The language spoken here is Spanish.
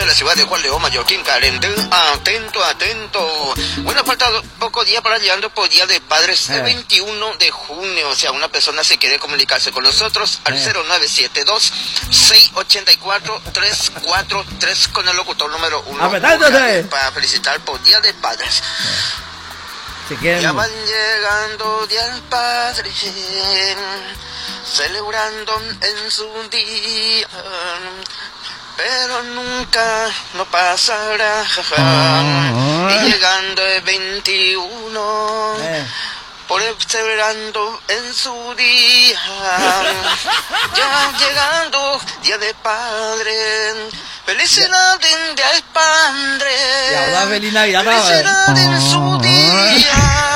de la ciudad de Juan León, Mallorquín, Carente. Atento, atento. Bueno, falta poco día para llegando por Día de Padres, el 21 de junio. O sea, una persona se quiere comunicarse con nosotros al 0972-684-343 con el locutor número 1 para felicitar por Día de Padres. Ya van llegando Día del Padre, celebrando en su día, pero nunca no pasará. Y llegando el 21, por celebrando en su día, ya llegando Día de Padre. Felicidad en Día del Padre. Y ahora feliz Navidad. Felicidad en su día.